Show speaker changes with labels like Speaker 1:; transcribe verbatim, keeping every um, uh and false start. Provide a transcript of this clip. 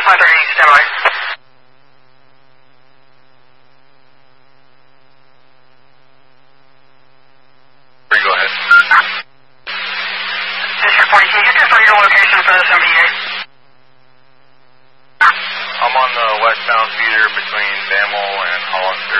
Speaker 1: West nine thirty, stand by.
Speaker 2: Go ahead.
Speaker 1: District forty-two, you confirm your location for the seventy-eight.
Speaker 2: I'm on the westbound feeder between Bamel and Holland.